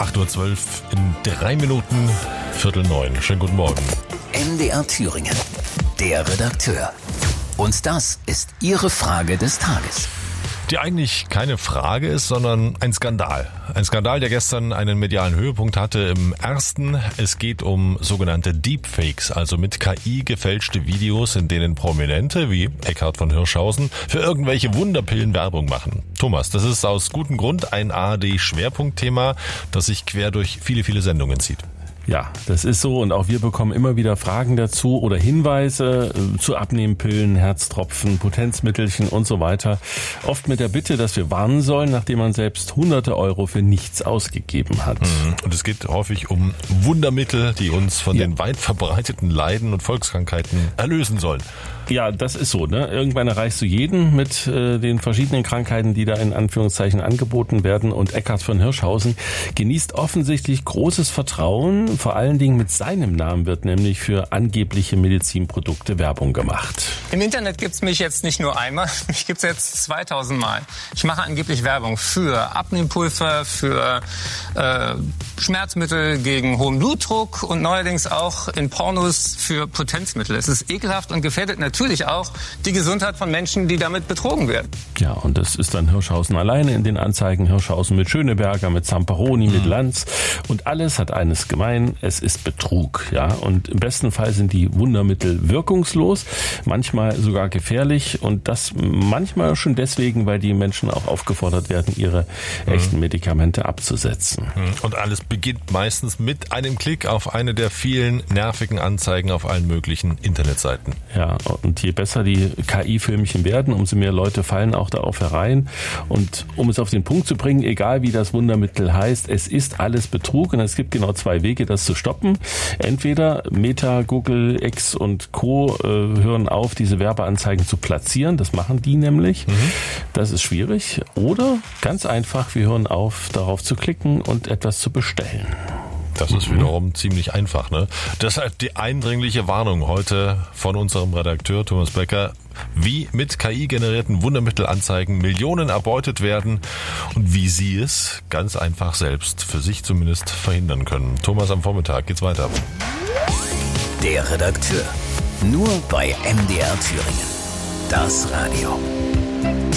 8.12 Uhr in 3 Minuten, 8:45. Schönen guten Morgen. MDR Thüringen, der Redakteur. Und das ist Ihre Frage des Tages. Die eigentlich keine Frage ist, sondern ein Skandal. Ein Skandal, der gestern einen medialen Höhepunkt hatte im Ersten. Es geht um sogenannte Deepfakes, also mit KI gefälschte Videos, in denen Prominente wie Eckhard von Hirschhausen für irgendwelche Wunderpillen Werbung machen. Thomas, das ist aus gutem Grund ein ARD-Schwerpunktthema, das sich quer durch viele Sendungen zieht. Ja, das ist so und auch wir bekommen immer wieder Fragen dazu oder Hinweise zu Abnehmpillen, Herztropfen, Potenzmittelchen und so weiter. Oft mit der Bitte, dass wir warnen sollen, nachdem man selbst hunderte Euro für nichts ausgegeben hat. Und es geht häufig um Wundermittel, die uns von den weit verbreiteten Leiden und Volkskrankheiten erlösen sollen. Ja, das ist so, ne? Irgendwann erreichst du jeden mit den verschiedenen Krankheiten, die da in Anführungszeichen angeboten werden. Und Eckhard von Hirschhausen genießt offensichtlich großes Vertrauen. Vor allen Dingen mit seinem Namen wird nämlich für angebliche Medizinprodukte Werbung gemacht. Im Internet gibt's mich jetzt nicht nur einmal, mich gibt's jetzt 2000 Mal. Ich mache angeblich Werbung für Abnehmpulver, für Schmerzmittel gegen hohen Blutdruck und neuerdings auch in Pornos für Potenzmittel. Es ist ekelhaft und gefährdet natürlich auch die Gesundheit von Menschen, die damit betrogen werden. Ja, und das ist dann Hirschhausen alleine in den Anzeigen. Hirschhausen mit Schöneberger, mit Zamperoni, mit Lanz. Und alles hat eines gemein, es ist Betrug. Ja, und im besten Fall sind die Wundermittel wirkungslos, manchmal sogar gefährlich. Und das manchmal schon deswegen, weil die Menschen auch aufgefordert werden, ihre echten Medikamente abzusetzen. Und alles beginnt meistens mit einem Klick auf eine der vielen nervigen Anzeigen auf allen möglichen Internetseiten. Ja, und je besser die KI-Filmchen werden, umso mehr Leute fallen auch darauf herein. Und um es auf den Punkt zu bringen, egal wie das Wundermittel heißt, es ist alles Betrug. Und es gibt genau 2 Wege, das zu stoppen. Entweder Meta, Google, X und Co. hören auf, diese Werbeanzeigen zu platzieren. Das machen die nämlich. Das ist schwierig. Oder ganz einfach, wir hören auf, darauf zu klicken und etwas zu bestellen. Das ist wiederum ziemlich einfach, ne? Deshalb die eindringliche Warnung heute von unserem Redakteur Thomas Becker, wie mit KI-generierten Wundermittelanzeigen Millionen erbeutet werden und wie Sie es ganz einfach selbst für sich zumindest verhindern können. Thomas, am Vormittag geht's weiter. Der Redakteur. Nur bei MDR Thüringen. Das Radio.